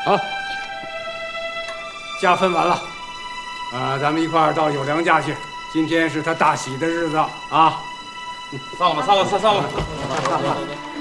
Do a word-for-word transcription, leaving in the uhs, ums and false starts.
好，家分完了，啊，咱们一块儿到有良家去。今天是他大喜的日子啊！ 上吧，上吧，上上吧。